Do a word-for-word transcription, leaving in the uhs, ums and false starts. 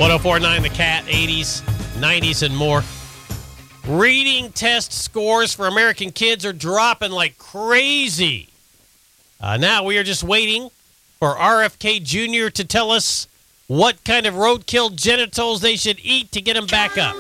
one oh four point nine The Cat, eighties, nineties, and more. Reading test scores for American kids are dropping like crazy. Uh, now we are just waiting for R F K Junior to tell us what kind of roadkill genitals they should eat to get them back up.